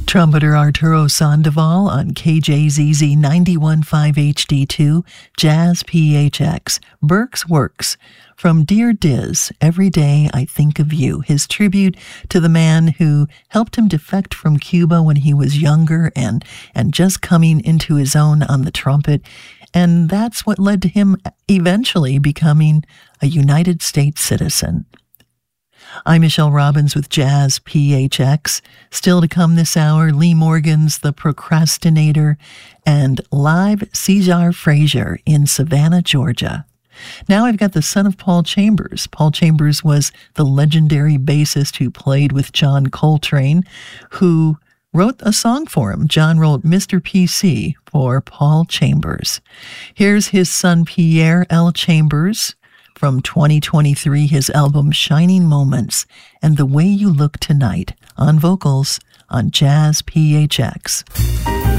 Trumpeter Arturo Sandoval on KJZZ 91.5 HD2, Jazz PHX, Burke's Works. From Dear Diz, Every Day I Think of You, his tribute to the man who helped him defect from Cuba when he was younger and just coming into his own on the trumpet. And that's what led to him eventually becoming a United States citizen. I'm Michelle Robbins with Jazz PHX. Still to come this hour, Lee Morgan's The Procrastinator and live Cesar Frazier in Savannah, Georgia. Now I've got the son of Paul Chambers. Paul Chambers was the legendary bassist who played with John Coltrane, who wrote a song for him. John wrote Mr. PC for Paul Chambers. Here's his son Pierre L. Chambers from 2023, his album Shining Moments and The Way You Look Tonight on vocals on Jazz PHX.